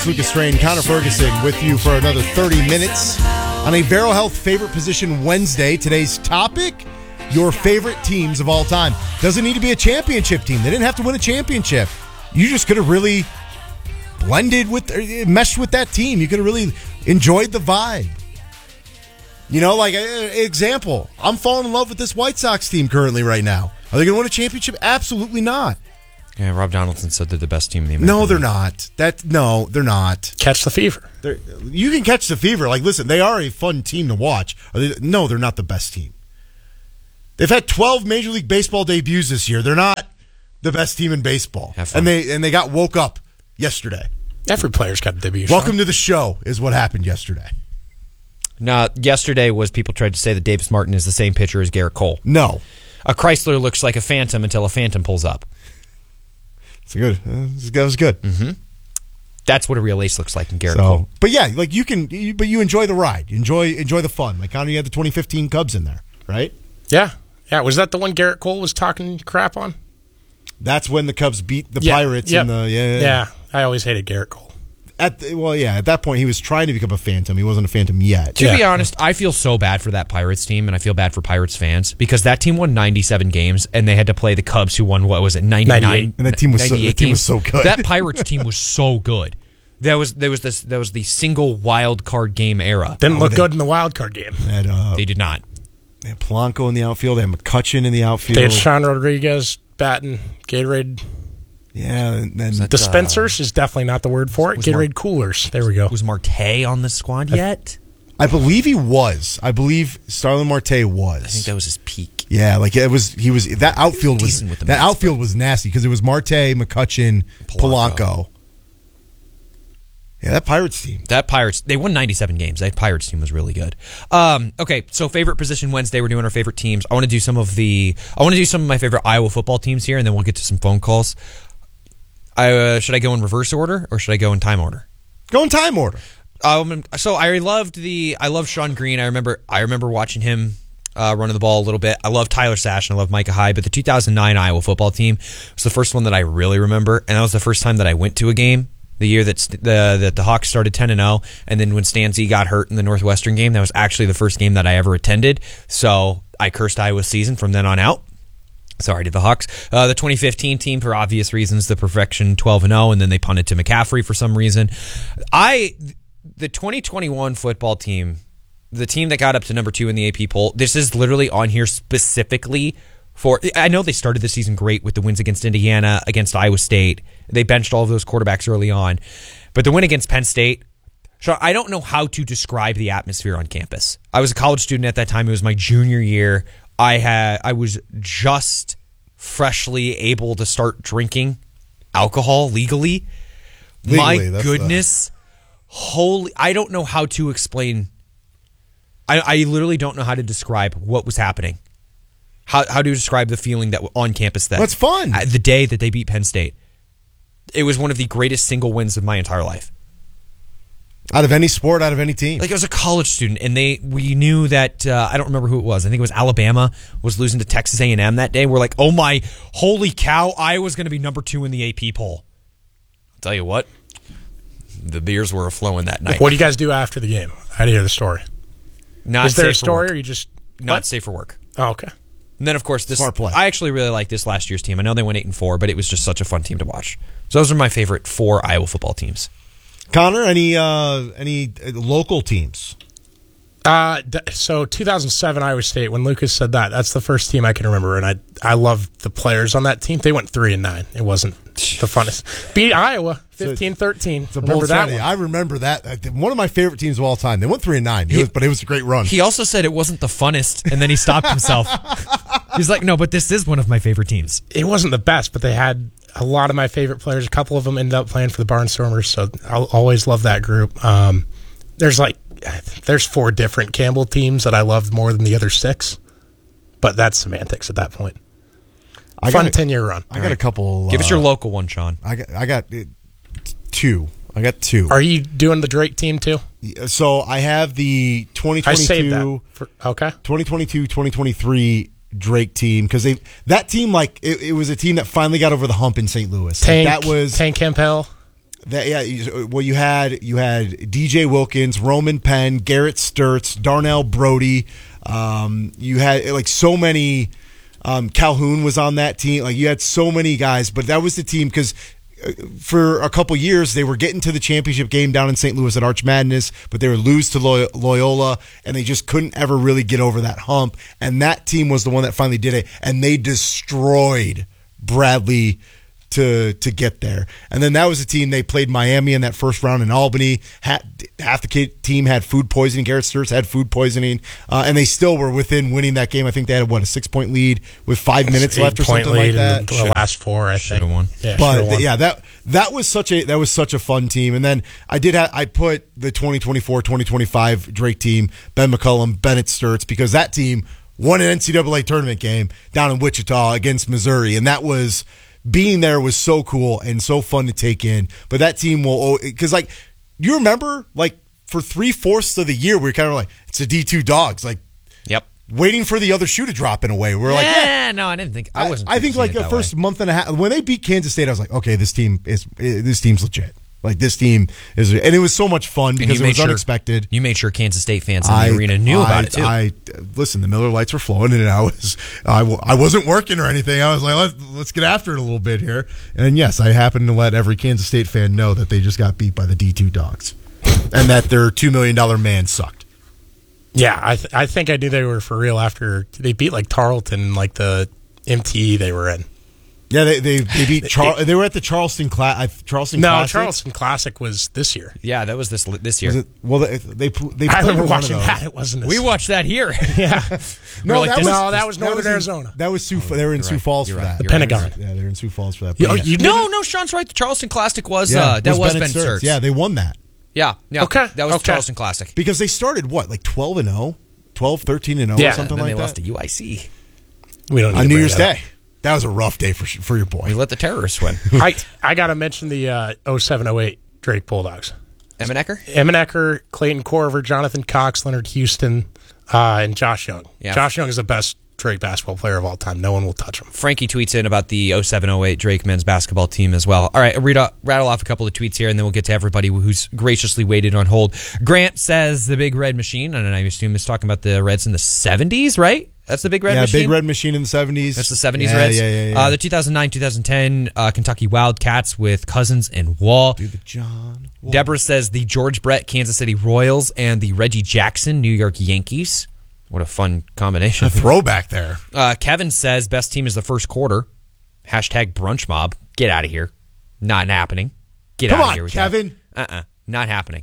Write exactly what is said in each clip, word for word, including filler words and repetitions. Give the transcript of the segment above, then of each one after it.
It's Lucas Strain, Connor Ferguson with you for another thirty minutes on a Vero Health Favorite Position Wednesday. Today's topic, your favorite teams of all time. Doesn't need to be a championship team. They didn't have to win a championship. You just could have really blended with, meshed with that team. You could have really enjoyed the vibe. You know, like, uh, example, I'm falling in love with this White Sox team currently right now. Are they going to win a championship? Absolutely not. Yeah, Rob Donaldson said they're the best team in the American No, they're League. not. That no, they're not. Catch the fever. They're, you can catch the fever. Like, listen, they are a fun team to watch. Are they, no, they're not the best team. They've had twelve Major League Baseball debuts this year. They're not the best team in baseball. Have fun. And they and they got woke up yesterday. Every player's got a debut. Welcome Sean. to the show is what happened yesterday. Now, yesterday was people tried to say that Davis Martin is the same pitcher as Garrett Cole. No. A Chrysler looks like a Phantom until a Phantom pulls up. It's good. Uh, That was good. Mm-hmm. That's what a real ace looks like in Garrett So, Cole. but yeah, like you can, you, but you enjoy the ride. You enjoy enjoy the fun. Like, Connor, you had the twenty fifteen Cubs in there, right? Yeah. Yeah. Was that the one Garrett Cole was talking crap on? That's when the Cubs beat the Yeah. Pirates Yep. in the yeah, yeah. Yeah. I always hated Garrett Cole. At the, well, yeah. At that point, he was trying to become a Phantom. He wasn't a Phantom yet. To Yeah. be honest, I feel so bad for that Pirates team, and I feel bad for Pirates fans because that team won ninety-seven games, and they had to play the Cubs, who won what was it, ninety-nine? ninety-eight. And that team was so- that team was so good. That Pirates team was so good. That was there was this that was the single wild card game era. Didn't Oh, look they- good in the wild card game. They had, uh, They did not. they had Polanco in the outfield. They had McCutcheon in the outfield. They had Sean Rodriguez batting Gatorade yeah, and then that- dispensers is definitely not the word for it. was Gatorade Mark- coolers. There we go. Was Marte on the squad yet? I believe he was. I believe Starlin Marte was. I think that was his peak. Yeah, like it was. He was that outfield was Decent with the that Mets, outfield was nasty because it was Marte, McCutcheon, Polanco. Polanco. Yeah, that Pirates team. That Pirates, they won ninety-seven games. That Pirates team was really good. Um, okay, so favorite position Wednesday, we're doing our favorite teams. I want to do some of the, I want to do some of my favorite Iowa football teams here, and then we'll get to some phone calls. I, uh, should I go in reverse order or should I go in time order? Go in time order. Um, so I loved the, I love Sean Green. I remember, I remember watching him uh, running the ball a little bit. I love Tyler Sash and I love Micah Hyde, but the two thousand nine Iowa football team was the first one that I really remember, and that was the first time that I went to a game. The year that st- the that the Hawks started ten and oh, and then when Stan Z got hurt in the Northwestern game, that was actually the first game that I ever attended. So I cursed Iowa's season from then on out. Sorry to the Hawks. Uh, the twenty fifteen team, for obvious reasons, the perfection twelve and oh, and then they punted to McCaffrey for some reason. I the twenty twenty-one football team, the team that got up to number two in the A P poll, this is literally on here specifically for, I know they started the season great with the wins against Indiana, against Iowa State. They benched all of those quarterbacks early on. But the win against Penn State, so I don't know how to describe the atmosphere on campus. I was a college student at that time. It was my junior year. I had I was just freshly able to start drinking alcohol legally. Legally, my that's goodness. Holy, I don't know how to explain. I, I literally don't know how to describe what was happening. How how to describe the feeling that on campus that That's fun. uh, the day that they beat Penn State. It was one of the greatest single wins of my entire life. Out of any sport, out of any team. Like, I was a college student, and they we knew that uh, I don't remember who it was. I think it was Alabama was losing to Texas A and M that day. We're like, oh my, holy cow! Iowa's going to be number two in the A P poll. I'll tell you what, the beers were flowing that night. What do you guys do after the game? How do you hear the story? Not Is there a safe for story work. or you just Not what? safe for work. Oh, okay. And then, of course, this. Smart play. I actually really like this last year's team. I know they went eight and four, but it was just such a fun team to watch. So those are my favorite four Iowa football teams. Connor, any uh, any uh, local teams? Uh, d- so two thousand seven Iowa State, when Lucas said that, that's the first team I can remember, and I I loved the players on that team. They went three and nine. It wasn't the funnest. Beat Iowa fifteen thirteen. It's a Remember bold that strategy. one? I remember that. Uh, One of my favorite teams of all time. They went three and nine, It was- but it was a great run. He also said it wasn't the funnest, and then he stopped himself. He's like, no, but this is one of my favorite teams. It wasn't the best, but they had a lot of my favorite players. A couple of them ended up playing for the Barnstormers, so I'll always love that group. Um, there's like there's four different Campbell teams that I loved more than the other six, but that's semantics at that point. I Fun got a- ten-year run. I got a couple. Give uh, us your local one, Sean. I got. I got uh, two. I got two. Are you doing the Drake team too? So I have the twenty I saved that. twenty-two, For, okay. twenty twenty-two, twenty twenty-three Drake team because they that team like it, it was a team that finally got over the hump in Saint Louis. Like, Tank, that was Tank Campbell. That, yeah, you- well, you had you had D J Wilkins, Roman Penn, Garrett Sturtz, Darnell Brody. Um, you had like so many. Um, Calhoun was on that team. Like you had so many guys, but that was the team because for a couple years they were getting to the championship game down in Saint Louis at Arch Madness, but they would lose to Loy- Loyola, and they just couldn't ever really get over that hump. And that team was the one that finally did it, and they destroyed Bradley to to get there. And then that was the team they played Miami in that first round in Albany. Half, half the kid, team had food poisoning. Garrett Sturtz had food poisoning, uh, and they still were within winning that game. I think they had what a six point lead with five minutes left or something like that. The last four, I Should think. have won. Yeah, But should've won. yeah, that that was such a that was such a fun team. And then I did ha- I put the twenty twenty-four twenty twenty-five Drake team, Ben McCullum, Bennett Sturtz, because that team won an N C double A tournament game down in Wichita against Missouri, and that was. Being there was so cool and so fun to take in. But that team will, because like, you remember, like, for three fourths of the year, we were kind of like, it's a D two Dogs, like, Yep. waiting for the other shoe to drop in a way. We're like, yeah. yeah, no, I didn't think. I wasn't. I, I think like the first month and a half when they beat Kansas State, I was like, okay, this team is this team's legit. Like this team is, and it was so much fun because it was sure, unexpected. You made sure Kansas State fans in the I, arena knew I, about it too. I listen. The Miller Lights were flowing, and I was, I, w- I wasn't working or anything. I was like, let's let's get after it a little bit here. And yes, I happened to let every Kansas State fan know that they just got beat by the D two Dogs, and that their two million dollar man sucked. Yeah, I th- I think I knew they were for real after they beat like Tarleton, like the M T E they were in. Yeah, they they, they beat Char- they were at the Charleston Cla- Charleston No, Classic. Charleston Classic was this year. yeah, that was this this year. Was it, well, they they, they I played remember one of watching those. that. It wasn't. This we watched that here. Yeah. No, like, that this- was, no, that was Northern in- Arizona. That was Sioux. They were in You're Sioux right. Falls You're for right. that. The You're Pentagon. right. Yeah, they were in Sioux Falls for that. You- But oh, yeah. you No, didn't- no, Sean's right. The Charleston Classic was Yeah, uh, it that was Bennett Ben Sturtz. Yeah, they won that yeah, yeah. Okay, that was okay. the Charleston Classic. because they started what like twelve and zero, twelve, thirteen and zero, Yeah, or something and then like they lost that to U I C. We don't need on to New bring Year's it up. Day. That was a rough day for for your boy. We let the terrorists win. I I got to mention the uh, oh seven oh eight Drake Bulldogs. Emmenecker? Emmenecker, Clayton Corver, Jonathan Cox, Leonard Houston, uh, and Josh Young. Yeah. Josh Young is the best Drake basketball player of all time. No one will touch him. Frankie tweets in about the oh seven oh eight Drake men's basketball team as well. All right, I'll read, uh, rattle off a couple of tweets here, and then we'll get to everybody who's graciously waited on hold. Grant says the Big Red Machine, and I assume it's talking about the Reds in the seventies, right? That's the Big Red yeah, Machine? Big Red Machine in the seventies. That's the seventies yeah, Reds. Yeah, yeah, yeah. Uh, the two thousand nine two thousand ten uh, Kentucky Wildcats with Cousins and Wall. Dude, the John. Wall. Deborah says the George Brett Kansas City Royals and the Reggie Jackson New York Yankees. What a fun combination. A throwback there. Uh, Kevin says best team is the first quarter. Hashtag brunch mob. Get out of here. Not happening. Get Come out of on, here with Kevin. that. Uh-uh. Not happening.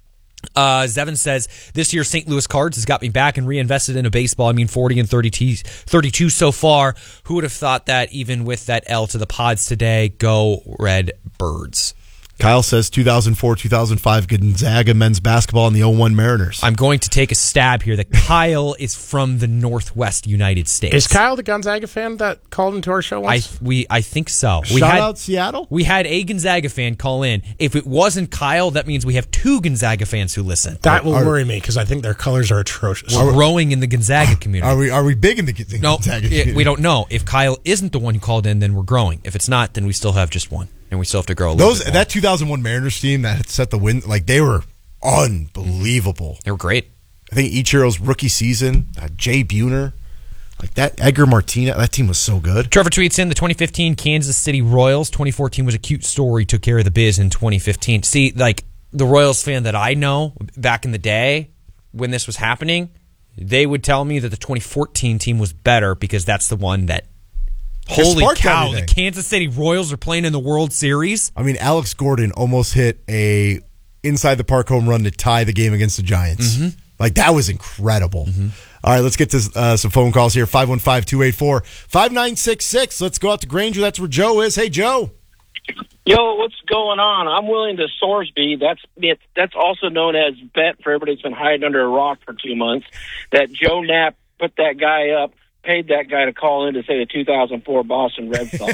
Uh, Zevin says this year's Saint Louis Cards has got me back and reinvested into baseball. I mean, forty and thirty-two so far. Who would have thought that even with that L to the Pods today? Go Red Birds. Kyle says two thousand four two thousand five Gonzaga men's basketball and the oh one Mariners. I'm going to take a stab here that Kyle is from the Northwest United States. Is Kyle the Gonzaga fan that called into our show I once? we I think so. We Shout had, out Seattle. We had a Gonzaga fan call in. If it wasn't Kyle, that means we have two Gonzaga fans who listen. that will are- worry me because I think their colors are atrocious. We're growing in the Gonzaga community. Are we are we big in the no, Gonzaga? it- we don't know. If Kyle isn't the one who called in, then we're growing. If it's not, then we still have just one, and we still have to grow a little Those bit more. that two thousand one Mariners team that had set the win, like they were unbelievable. They were great. I think Ichiro's rookie season, uh, Jay Buhner, like that Edgar Martinez, that team was so good. Trevor tweets in the twenty fifteen Kansas City Royals. twenty fourteen was a cute story. Took care of the biz in twenty fifteen. See, like the Royals fan that I know back in the day when this was happening, they would tell me that the twenty fourteen team was better because that's the one that. Holy sparked cow! everything. The Kansas City Royals are playing in the World Series. I mean, Alex Gordon almost hit a inside the park home run to tie the game against the Giants. Mm-hmm. Like that was incredible. All right, let's get to uh, some phone calls here. five one five, two eight four, five nine six six. Let's go out to Granger. That's where Joe is. Hey, Joe. Yo, what's going on? I'm willing to Sorsby. That's it's, that's also known as bet for everybody that's been hiding under a rock for two months. That Joe Knapp put that guy up, paid that guy to call in to say the two thousand four Boston Red Sox.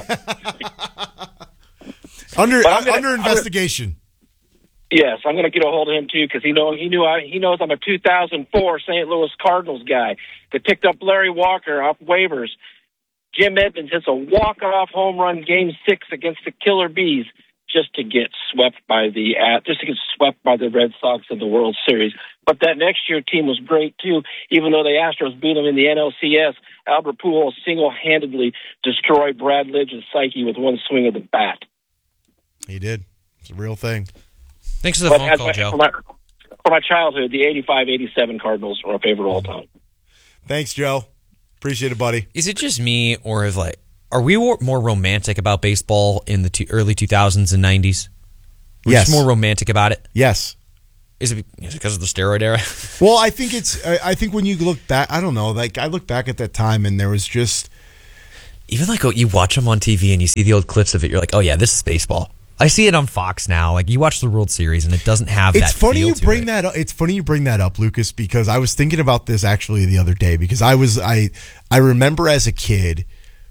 Under But I'm gonna- under I'm investigation. Yes, I'm going to get a hold of him too because he know he knew I, he knows I'm a two thousand four Saint Louis Cardinals guy that picked up Larry Walker off waivers. Jim Edmonds hits a walk-off home run game six against the Killer Bees. just to get swept by the uh, just to get swept by the Red Sox in the World Series. But that next year team was great too, even though the Astros beat them in the N L C S. Albert Pujols single-handedly destroyed Brad Lidge's psyche with one swing of the bat. He did. It's a real thing. Thanks for the But phone as call, my, Joe. For my, for my childhood, the eighty-five eighty-seven Cardinals were my favorite all time. Thanks, Joe. Appreciate it, buddy. Is it just me, or is like, are we more romantic about baseball in the two, early two thousands and nineties? We're Yes. just more romantic about it. Yes. Is it, is it because of the steroid era? Well, I think it's. I I think when you look back, I don't know. Like I look back at that time, and there was just. Even like oh, you watch them on T V and you see the old clips of it, you're like, oh yeah, this is baseball. I see it on Fox now. Like you watch the World Series and it doesn't have It's that. funny feel you to bring it. that up. It's funny you bring that up, Lucas, because I was thinking about this actually the other day because I was I I remember as a kid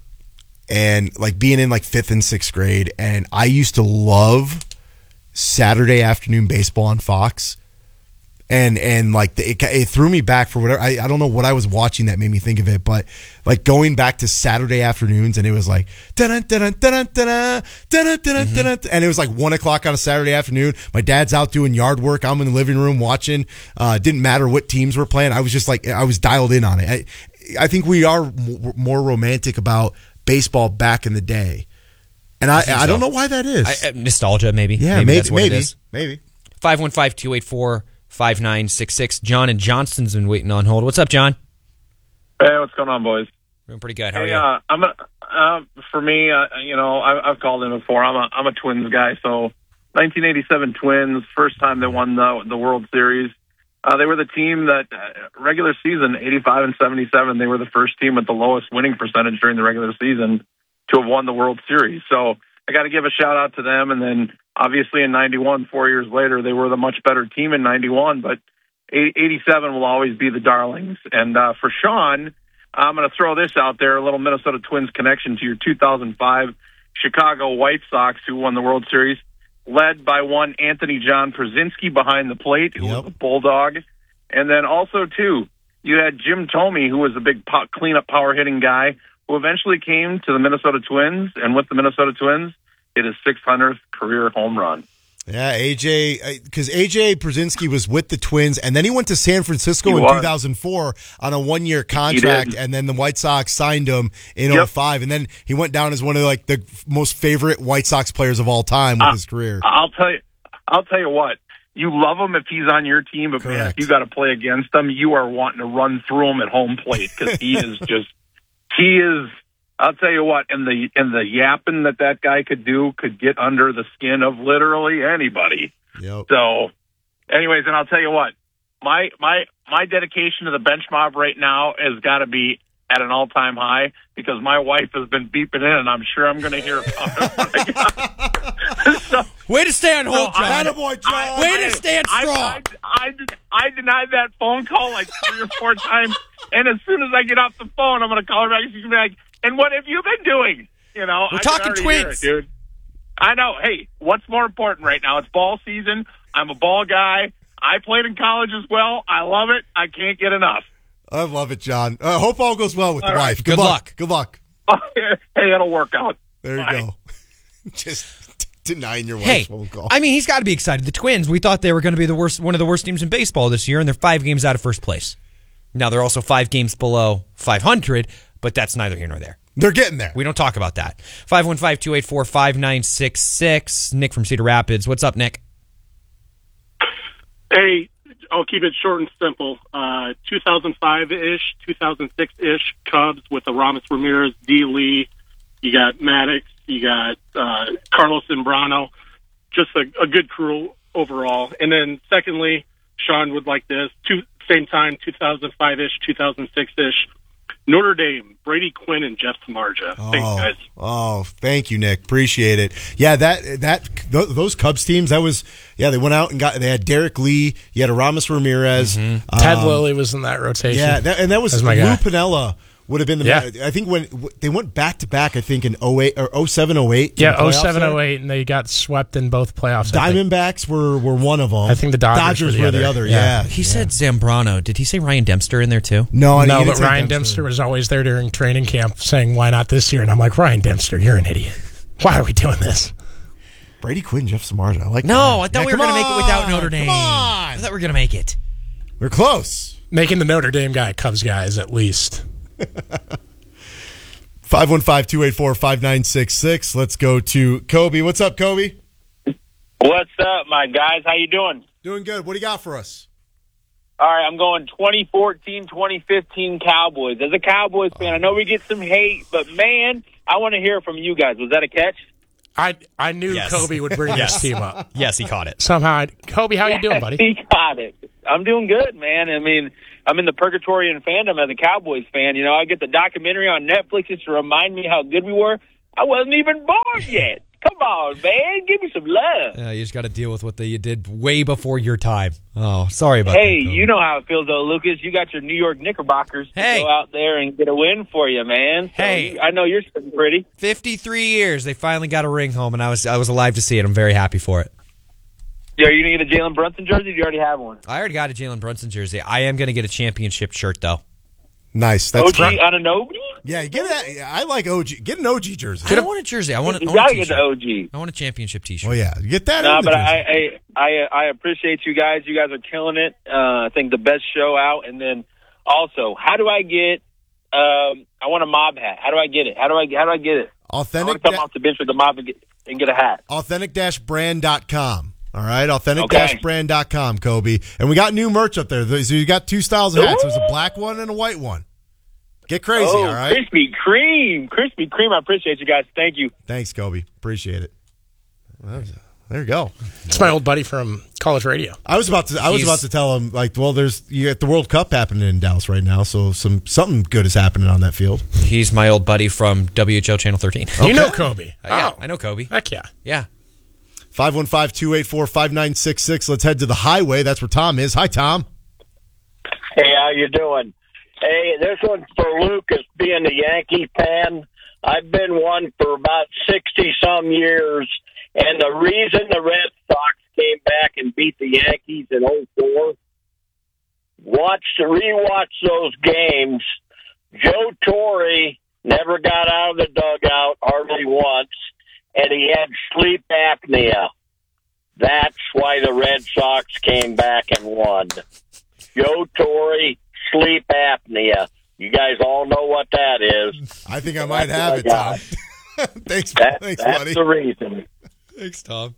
and like being in like fifth and sixth grade, and I used to love Saturday afternoon baseball on Fox. And and like the, it, it threw me back for whatever I, I don't know what I was watching that made me think of it, but like going back to Saturday afternoons, and it was like dun dun dun dun dun dun dun dun dun, and it was like one o'clock on a Saturday afternoon. My dad's out doing yard work. I'm in the living room watching. Uh, didn't matter what teams were playing. I was just like I was dialed in on it. I, I think we are m- more romantic about baseball back in the day, and I I, I don't so. know why that is. I, uh, nostalgia, maybe. yeah, maybe, maybe that's what maybe it is. maybe. five one five, two eight four, five nine six six. John and Johnston's been waiting on hold. What's up, John? Hey, what's going on, boys? Doing pretty good. How are Hey, you? uh, I'm a, uh, for me, uh, you know, I, I've called in before. I'm a I'm a Twins guy. So, nineteen eighty-seven Twins, first time they won the the World Series. Uh, they were the team that uh, regular season eighty-five and seventy-seven. They were the first team with the lowest winning percentage during the regular season to have won the World Series. So, I got to give a shout out to them. And then, obviously, in ninety-one, four years later, they were the much better team in ninety-one. But eighty-seven will always be the darlings. And uh, for Sean, I'm going to throw this out there, a little Minnesota Twins connection to your two thousand five Chicago White Sox, who won the World Series, led by one Anthony John Przinsky behind the plate, who Yep. was a bulldog. And then also, too, you had Jim Thome, who was a big po- cleanup power hitting guy, who eventually came to the Minnesota Twins, and with the Minnesota Twins, hit his six hundredth career home run. Yeah, A J, because A J Przinsky was with the Twins, and then he went to San Francisco He in was. two thousand four on a one-year contract, did. and then the White Sox signed him in Yep. oh five, and then he went down as one of like the most favorite White Sox players of all time with Uh, his career. I'll tell you, I'll tell you what. You love him if he's on your team, but man, if Correct. you got to play against him, you are wanting to run through him at home plate because he is just he is. I'll tell you what, and the and the yapping that that guy could do could get under the skin of literally anybody. Yep. So, anyways, and I'll tell you what, my my my dedication to the bench mob right now has got to be at an all time high because my wife has been beeping in, and I'm sure I'm going to hear about it. so, Way to stay on hold, so I- John. Attaboy, John. I- Way to I- stand I- strong. I, I, I denied that phone call like three or four times, and as soon as I get off the phone, I'm going to call her back. She's going to be like, "And what have you been doing?" You know, We're I can talking already hear Twins. it, dude. I know. Hey, what's more important right now? It's ball season. I'm a ball guy. I played in college as well. I love it. I can't get enough. I love it, John. I uh, hope all goes well with the All right. wife. Good, Good luck. Good luck. Hey, it'll work out. There you Bye. go. Just denying your wife's Hey, phone call. I mean, he's got to be excited. The Twins, we thought they were going to be the worst, one of the worst teams in baseball this year, and they're five games out of first place. Now they're also five games below five hundred, but that's neither here nor there. They're getting there. We don't talk about that. five one five, two eight four, five nine six six. Nick from Cedar Rapids. What's up, Nick? Hey, I'll keep it short and simple. Uh, two thousand five-ish, two thousand six-ish Cubs with Aramis Ramirez, D. Lee. You got Maddox. You got uh, Carlos Zambrano. Just a, a good crew overall. And then secondly, Sean would like this. Two, same time, two thousand five-ish, two thousand six-ish. Notre Dame, Brady Quinn and Jeff Samardzija. Thanks, Oh, guys. oh, thank you, Nick. Appreciate it. Yeah, that that th- those Cubs teams. That was yeah. They went out and got. They had Derek Lee. You had Aramis Ramirez. Um, Ted Lilly was in that rotation. Yeah, that, and that was That's my Lou guy. Pinella would have been the. Yeah. I think when they went back to back. I think in oh eight or oh seven oh eight. Yeah, oh seven oh eight, and they got swept in both playoffs. I think. Diamondbacks were, were one of them. I think the Dodgers were were the the other. other. Yeah. Yeah. He said Zambrano. Did he say Ryan Dempster in there too? No, I No, didn't but say Ryan Dempster was always there during training camp saying, "Why not this year?" And I'm like, Ryan Dempster, you're an idiot. Why are we doing this? Brady Quinn, Jeff Samardzija. I like No, that. I thought Yeah, we were come going to make it without on, Notre Dame. Come on. I thought we were going to make it. We're close. Making the Notre Dame guy Cubs guys at least. five one five, two eight four, five nine six six. Let's go to Kobe. What's up, Kobe? What's up, my guys? How you doing? Doing good. What do you got for us? All right, I'm going twenty fourteen, twenty fifteen Cowboys. As a Cowboys fan, I know we get some hate, but, man, I want to hear from you guys. Was that a catch? I I knew Yes. Kobe would bring Yes. this team up. Yes, he caught it. Somehow, I, Kobe, how you doing, buddy? He got it. I'm doing good, man. I mean, I'm in the Purgatorian fandom as a Cowboys fan. You know, I get the documentary on Netflix just to remind me how good we were. I wasn't even born yet. Come on, man. Give me some love. Uh, you just got to deal with what they, you did way before your time. Oh, sorry about Hey, that. Kobe. you know how it feels, though, Lucas. You got your New York Knickerbockers to Hey. go out there and get a win for you, man. So Hey. you- I know you're sitting pretty. fifty-three years, they finally got a ring home, and I was I was alive to see it. I'm very happy for it. Yeah, are you going to get a Jalen Brunson jersey? Or do you already have one? I already got a Jalen Brunson jersey. I am going to get a championship shirt, though. Nice. That's O G great. Anunoby? Yeah, get that. I like O G. Get an O G jersey. I don't want a jersey. I want a, You I want got a to get t-shirt. the O G. I want a championship T-shirt. Oh yeah, get that. No, in the but jersey. I, I I I appreciate you guys. You guys are killing it. Uh, I think the best show out. And then also, how do I get? Um, I want a mob hat. How do I get it? How do I how do I get it? I want authentic. to come off the bench with the mob and get, and get a hat. authentic dash brand dot com. All right, authentic dash brand dot com, Kobe. And we got new merch up there. So you got two styles of hats. There's a black one and a white one. Get crazy, oh, all right? Krispy Kreme, Krispy Kreme. I appreciate you guys. Thank you. Thanks, Kobe. Appreciate it. Well, there you go. It's my old buddy from college radio. I was about to. I was He's- about to tell him like, well, there's you got the World Cup happening in Dallas right now, so some something good is happening on that field. He's my old buddy from W H L Channel thirteen. You know Kobe. Uh, yeah, Oh, I know Kobe. heck yeah. Yeah. five one five, two eight four, five nine six six. Let's head to the highway. That's where Tom is. Hi, Tom. Hey, how you doing? Hey, this one's for Lucas, being a Yankee fan. I've been one for about sixty-some years, and the reason the Red Sox came back and beat the Yankees in oh four, watch, rewatch those games. Joe Torre never got out of the dugout hardly once, and he had sleep apnea. That's why the Red Sox came back and won. Joe Torre, sleep apnea. You guys all know what that is. I think I might That's have what it, I Tom. got. thanks, That, thanks, that's buddy. the reason. Thanks, Tom.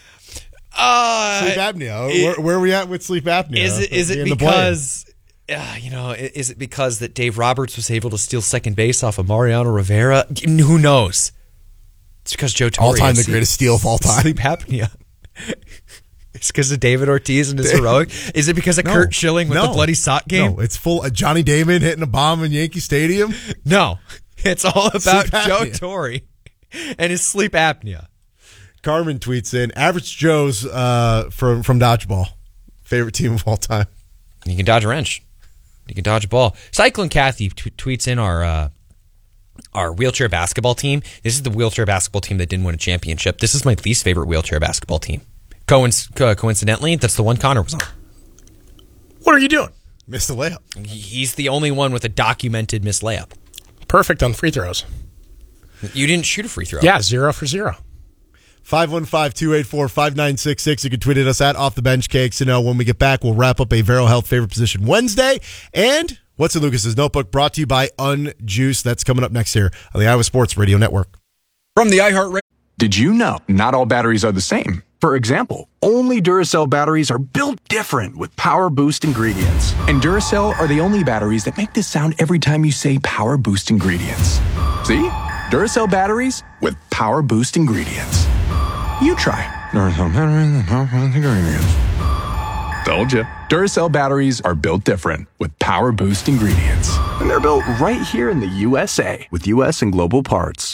Uh, Sleep apnea. it- where, where are we at with sleep apnea? Is it is it In the plane. because uh, you know, i- is it because that Dave Roberts was able to steal second base off of Mariano Rivera? Who knows? It's because Joe Torre all time has the sleep- greatest steal of all time? sleep apnea. It's because of David Ortiz and his heroic. Is it because of No. Kurt Schilling with No. the bloody sock game? No, it's full. Uh, Johnny Damon hitting a bomb in Yankee Stadium. No, it's all about Sleep Joe apnea. Torre and his sleep apnea. Carmen tweets in, average Joe's uh, from from dodgeball, favorite team of all time. You can dodge a wrench. You can dodge a ball. Cyclone Kathy t- tweets in our uh, our wheelchair basketball team. This is the wheelchair basketball team that didn't win a championship. This is my least favorite wheelchair basketball team. Coinc- co- coincidentally, that's the one Connor was on. What are you doing? Missed the layup. He's the only one with a documented missed layup. Perfect on free throws. You didn't shoot a free throw. Yeah, zero for zero. five one five, two eight four, five nine six six. You can tweet at us at Off the Bench Cakes. You know, when we get back, we'll wrap up a Vero Health Favorite Position Wednesday. And What's in Lucas's Notebook, brought to you by Unjuice. That's coming up next here on the Iowa Sports Radio Network. From the iHeartRadio. Did you know not all batteries are the same? For example, only Duracell batteries are built different with Power Boost ingredients. And Duracell are the only batteries that make this sound every time you say Power Boost ingredients. See? Duracell batteries with Power Boost ingredients. You try. Duracell batteries with Power Boost ingredients. Told you. Duracell batteries are built different with Power Boost ingredients. And they're built right here in the U S A with U S and global parts.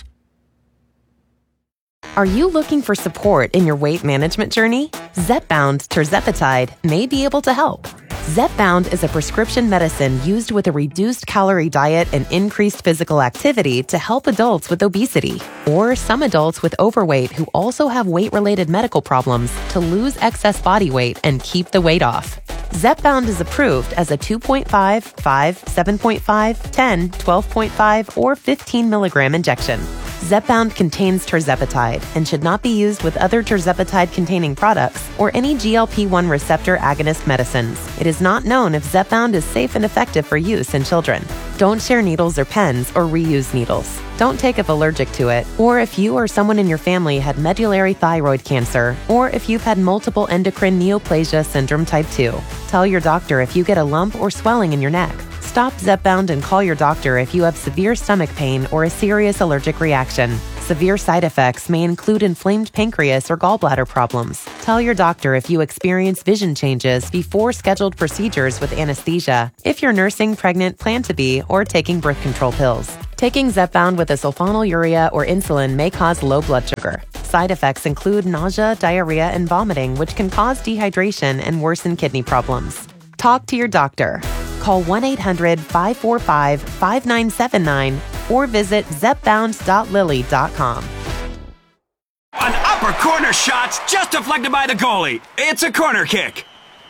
Are you looking for support in your weight management journey? Zepbound tirzepatide may be able to help. Zepbound is a prescription medicine used with a reduced calorie diet and increased physical activity to help adults with obesity or some adults with overweight who also have weight-related medical problems to lose excess body weight and keep the weight off. Zepbound is approved as a two point five, five, seven point five, ten, twelve point five, or fifteen milligram injection. Zepbound contains tirzepatide and should not be used with other tirzepatide-containing products or any G L P one receptor agonist medicines. It is not known if Zepbound is safe and effective for use in children. Don't share needles or pens or reuse needles. Don't take if allergic to it, or if you or someone in your family had medullary thyroid cancer, or if you've had multiple endocrine neoplasia syndrome type two. Tell your doctor if you get a lump or swelling in your neck. Stop Zepbound and call your doctor if you have severe stomach pain or a serious allergic reaction. Severe side effects may include inflamed pancreas or gallbladder problems. Tell your doctor if you experience vision changes before scheduled procedures with anesthesia, if you're nursing, pregnant, plan to be, or taking birth control pills. Taking Zepbound with a sulfonylurea or insulin may cause low blood sugar. Side effects include nausea, diarrhea, and vomiting, which can cause dehydration and worsen kidney problems. Talk to your doctor. Call one eight hundred five four five five nine seven nine or visit zepbound dot lilly dot com. An upper corner shot's just deflected by the goalie. It's a corner kick.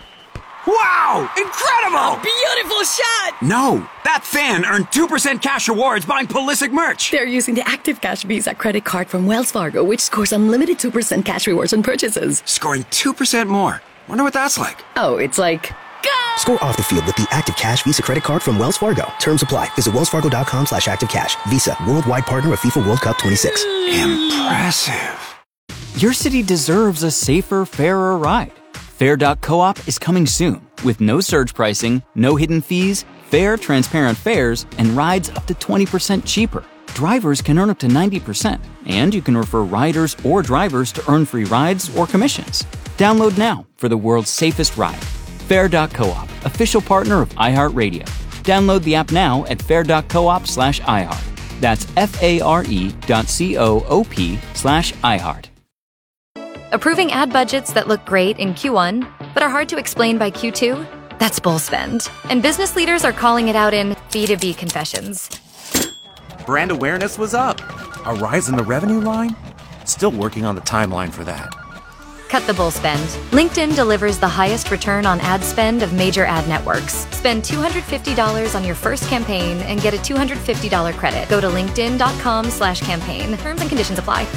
Wow! Incredible! Beautiful shot! No, that fan earned two percent cash rewards buying Pulisic merch. They're using the Active Cash Visa credit card from Wells Fargo, which scores unlimited two percent cash rewards on purchases. Scoring two percent more. Wonder what that's like. Oh, it's like... Go! Score off the field with the Active Cash Visa credit card from Wells Fargo. Terms apply. Visit wellsfargo.com slash activecash. Visa, worldwide partner of FIFA World Cup twenty-six. Impressive. Your city deserves a safer, fairer ride. Fair dot coop is coming soon with no surge pricing, no hidden fees, fair, transparent fares, and rides up to twenty percent cheaper. Drivers can earn up to ninety percent, and you can refer riders or drivers to earn free rides or commissions. Download now for the world's safest ride. Fair dot coop, official partner of iHeartRadio. Download the app now at fair dot coop slash iHeart. That's F-A-R-E dot C-O-O-P slash iHeart. Approving ad budgets that look great in Q one, but are hard to explain by Q two? That's bull spend. And business leaders are calling it out in B two B confessions. Brand awareness was up. A rise in the revenue line? Still working on the timeline for that. Cut the bull spend. LinkedIn delivers the highest return on ad spend of major ad networks. Spend two hundred fifty dollars on your first campaign and get a two hundred fifty dollars credit. Go to linkedin.com slash campaign. Terms and conditions apply.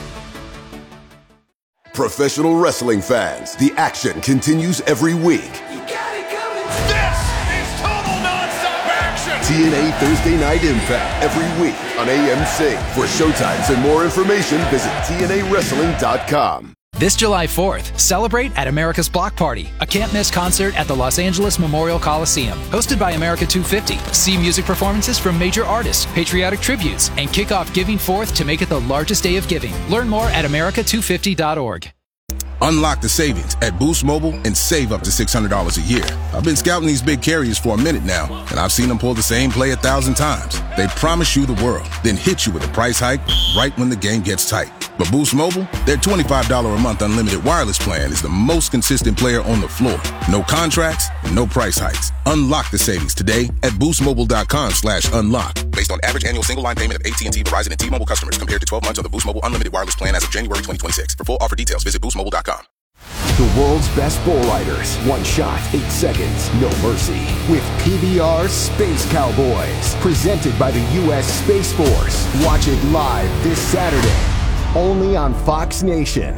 Professional wrestling fans, the action continues every week. You got it coming. This is total nonstop action. T N A Thursday Night Impact every week on A M C. For showtimes and more information, visit T N A wrestling dot com. This July fourth, celebrate at America's Block Party, a can't-miss concert at the Los Angeles Memorial Coliseum. Hosted by America two fifty. See music performances from major artists, patriotic tributes, and kick off Giving Fourth to make it the largest day of giving. Learn more at america two fifty dot org. Unlock the savings at Boost Mobile and save up to six hundred dollars a year. I've been scouting these big carriers for a minute now, and I've seen them pull the same play a thousand times. They promise you the world, then hit you with a price hike right when the game gets tight. But Boost Mobile, their twenty-five dollars a month unlimited wireless plan is the most consistent player on the floor. No contracts, no price hikes. Unlock the savings today at boostmobile.com slash unlock. Based on average annual single line payment of A T and T, Verizon, and T-Mobile customers compared to twelve months of the Boost Mobile unlimited wireless plan as of January twenty twenty-six. For full offer details, visit boost mobile dot com. The world's best bull riders. One shot, eight seconds, no mercy. With P B R Space Cowboys. Presented by the U S Space Force. Watch it live this Saturday. Only on Fox Nation.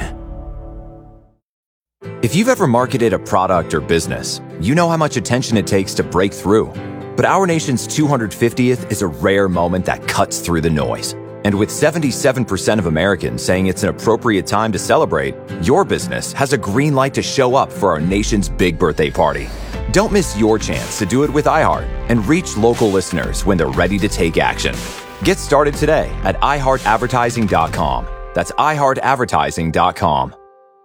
If you've ever marketed a product or business, you know how much attention it takes to break through. But our nation's two hundred fiftieth is a rare moment that cuts through the noise. And with seventy-seven percent of Americans saying it's an appropriate time to celebrate, your business has a green light to show up for our nation's big birthday party. Don't miss your chance to do it with iHeart and reach local listeners when they're ready to take action. Get started today at i heart advertising dot com. That's i heart advertising dot com.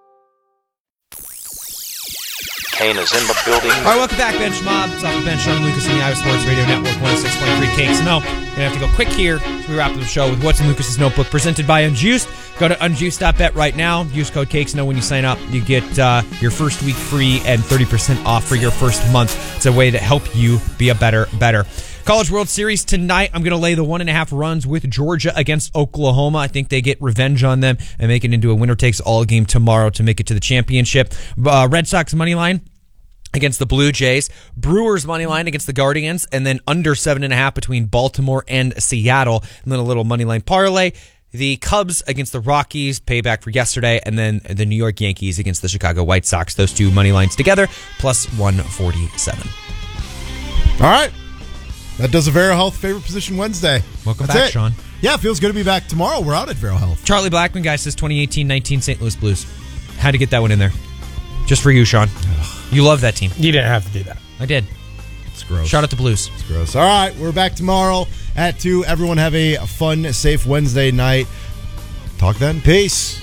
Kane is in the building. All right, welcome back, Bench Mob. It's off the bench. Sean Lucas on the Iowa Sports Radio Network, one oh six point three K X M L. We're going to have to go quick here as we wrap up the show with What's in Lucas's Notebook, presented by Unjuiced. Go to unjuiced dot bet right now. Use code K X M L when you sign up. You get uh, your first week free and thirty percent off for your first month. It's a way to help you be a better, better. College World Series tonight. I'm going to lay the one and a half runs with Georgia against Oklahoma. I think they get revenge on them and make it into a winner-takes-all game tomorrow to make it to the championship. Uh, Red Sox money line against the Blue Jays, Brewers money line against the Guardians, and then under seven and a half between Baltimore and Seattle, and then a little money line parlay. the Cubs against the Rockies, payback for yesterday, and then the New York Yankees against the Chicago White Sox. Those two money lines together, plus one forty-seven. All right. That does a Vero Health Favorite Position Wednesday. Welcome That's back, it. Sean. Yeah, it feels good to be back tomorrow. We're out at Vero Health. Charlie Blackman, guy, says twenty eighteen nineteen Saint Louis Blues. Had to get that one in there. Just for you, Sean. You love that team. You didn't have to do that. I did. It's gross. Shout out to Blues. It's gross. All right, we're back tomorrow at two. Everyone have a fun, safe Wednesday night. Talk then. Peace.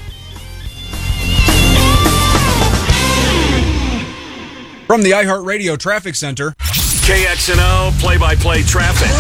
From the iHeartRadio Traffic Center. K X N O play-by-play traffic.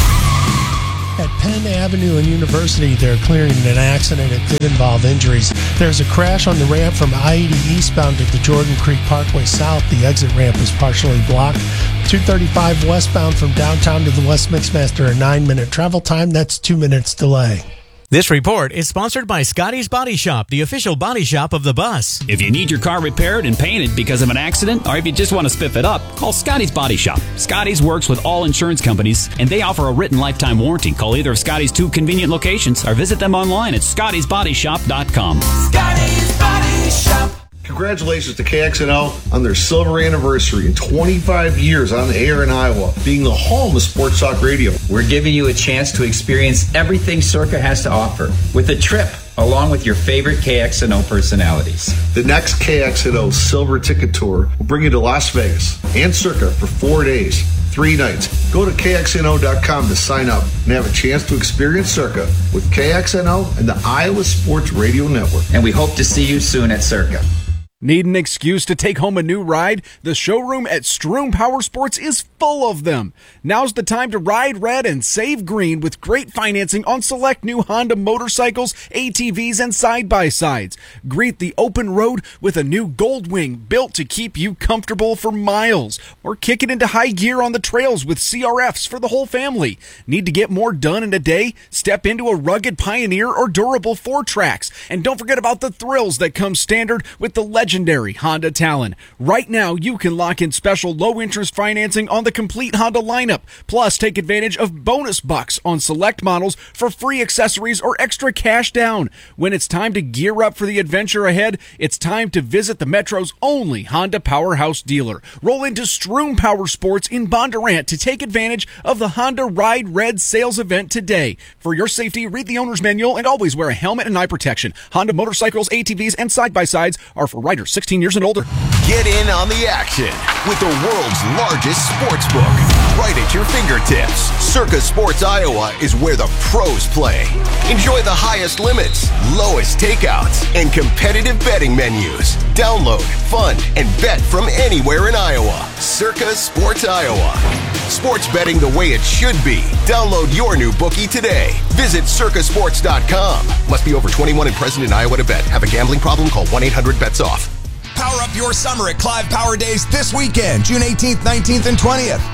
At Penn Avenue and University, they're clearing an accident. It did involve injuries. There's a crash on the ramp from I eighty eastbound to the Jordan Creek Parkway South. The exit ramp is partially blocked. two thirty-five westbound from downtown to the West Mixmaster, a nine-minute travel time. That's two minutes delay. This report is sponsored by Scotty's Body Shop, the official body shop of the bus. If you need your car repaired and painted because of an accident, or if you just want to spiff it up, call Scotty's Body Shop. Scotty's works with all insurance companies, and they offer a written lifetime warranty. Call either of Scotty's two convenient locations or visit them online at scottys body shop dot com. Scotty's Body Shop. Congratulations to K X N O on their silver anniversary and twenty-five years on the air in Iowa, being the home of sports talk radio. We're giving you a chance to experience everything Circa has to offer with a trip along with your favorite K X N O personalities. The next K X N O Silver Ticket Tour will bring you to Las Vegas and Circa for four days, three nights. Go to K X N O dot com to sign up and have a chance to experience Circa with K X N O and the Iowa Sports Radio Network. And we hope to see you soon at Circa. Need an excuse to take home a new ride? The showroom at Stroom Power Sports is full of them. Now's the time to ride red and save green with great financing on select new Honda motorcycles, A T Vs, and side-by-sides. Greet the open road with a new Goldwing built to keep you comfortable for miles. Or kick it into high gear on the trails with C R Fs for the whole family. Need to get more done in a day? Step into a rugged Pioneer or durable four-tracks. And don't forget about the thrills that come standard with the legendary Legendary Honda Talon. Right now, you can lock in special low-interest financing on the complete Honda lineup. Plus, take advantage of bonus bucks on select models for free accessories or extra cash down. When it's time to gear up for the adventure ahead, it's time to visit the Metro's only Honda Powerhouse dealer. Roll into Stroom Power Sports in Bondurant to take advantage of the Honda Ride Red sales event today. For your safety, read the owner's manual and always wear a helmet and eye protection. Honda motorcycles, A T Vs, and side-by-sides are for riders sixteen years and older. Get in on the action with the world's largest sports book right at your fingertips. Circa Sports Iowa is where the pros play. Enjoy the highest limits, lowest takeouts, and competitive betting menus. Download, fund, and bet from anywhere in Iowa. Circa Sports Iowa. Sports betting the way it should be. Download your new bookie today. Visit circa sports dot com. Must be over twenty-one and present in Iowa to bet. Have a gambling problem? Call one eight hundred bets off. Power up your summer at Clive Power Days this weekend, June eighteenth, nineteenth, and twentieth.